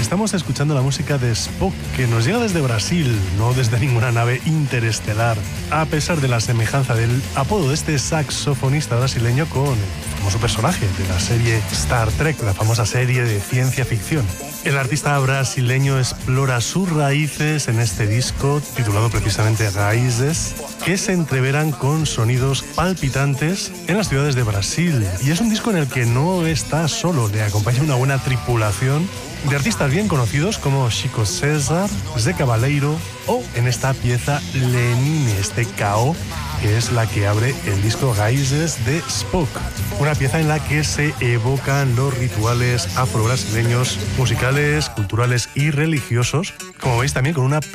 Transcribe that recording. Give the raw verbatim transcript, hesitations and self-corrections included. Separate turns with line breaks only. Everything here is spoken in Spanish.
estamos escuchando la música de Spock, que nos llega desde Brasil, no desde ninguna nave interestelar, a pesar de la semejanza del apodo de este saxofonista brasileño con el famoso personaje de la serie Star Trek, la famosa serie de ciencia ficción. El artista brasileño explora sus raíces en este disco, titulado precisamente Raíces, que se entreveran con sonidos palpitantes en las ciudades de Brasil. Y es un disco en el que no está solo, le acompaña una buena tripulación de artistas bien conocidos como Chico César, Zé Cabaleiro o, en esta pieza, Lenine, este K O, que es la que abre el disco Raíces de Spock. Una pieza en la que se evocan los rituales afro-brasileños, musicales, culturales y religiosos, como veis también con una